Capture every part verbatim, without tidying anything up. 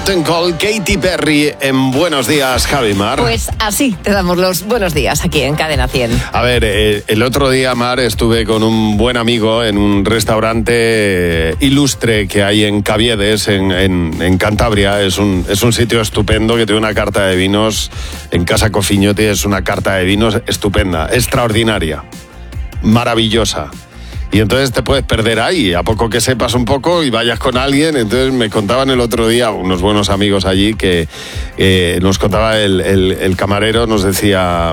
Hot and Cold, Katy Perry en Buenos Días, Javi Mar. Pues así te damos los buenos días aquí en Cadena cien. A ver, eh, el otro día, Mar, estuve con un buen amigo en un restaurante ilustre que hay en Caviedes, en, en, en Cantabria. Es un, es un sitio estupendo que tiene una carta de vinos. En Casa Cofiñotti es una carta de vinos estupenda, extraordinaria, maravillosa. Y entonces te puedes perder ahí, a poco que sepas un poco y vayas con alguien. Entonces me contaban el otro día unos buenos amigos allí que eh, nos contaba el, el, el camarero, nos decía...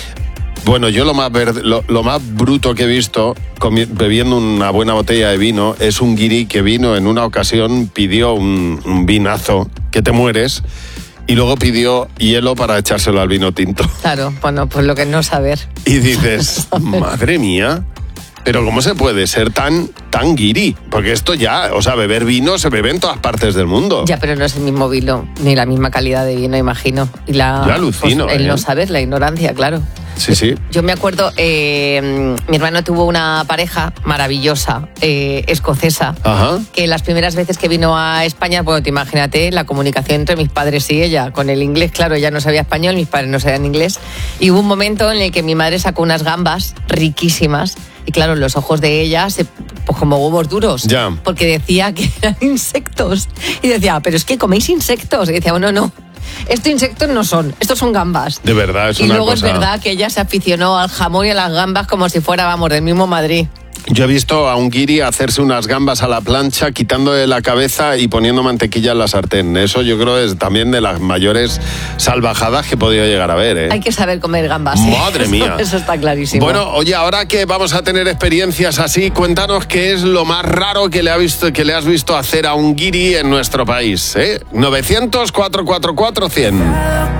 Bueno, yo lo más, verde, lo, lo más bruto que he visto comi- bebiendo una buena botella de vino es un guirí que vino en una ocasión, pidió un, un vinazo que te mueres y luego pidió hielo para echárselo al vino tinto. Claro, bueno, pues lo que no saber. Y dices, madre mía... Pero ¿cómo se puede ser tan, tan guiri? Porque esto ya, o sea, beber vino se bebe en todas partes del mundo. Ya, pero no es el mismo vino, ni la misma calidad de vino, imagino. Y la, Yo alucino, pues, el ¿eh? no saber, la ignorancia, claro. Sí, sí. Yo me acuerdo, eh, mi hermano tuvo una pareja maravillosa, eh, escocesa, Ajá. que las primeras veces que vino a España, bueno, te imagínate la comunicación entre mis padres y ella, con el inglés, claro, ella no sabía español, mis padres no sabían inglés, y hubo un momento en el que mi madre sacó unas gambas riquísimas, y claro, los ojos de ella, se, pues como huevos duros, Ya. porque decía que eran insectos, y decía, pero es que coméis insectos, y decía, bueno, no. Estos insectos no son, estos son gambas. De verdad, es y una luego cosa... es verdad que ella se aficionó al jamón y a las gambas como si fuera, vamos, del mismo Madrid. Yo he visto a un guiri hacerse unas gambas a la plancha, quitándole la cabeza y poniendo mantequilla en la sartén. Eso yo creo es también de las mayores salvajadas que he podido llegar a ver, ¿eh? Hay que saber comer gambas. ¿eh? Madre Eso- mía. Eso está clarísimo. Bueno, oye, ahora que vamos a tener experiencias así, cuéntanos qué es lo más raro que le, ha visto, que le has visto hacer a un guiri en nuestro país, ¿eh? novecientos, cuatrocientos cuarenta y cuatro, cien.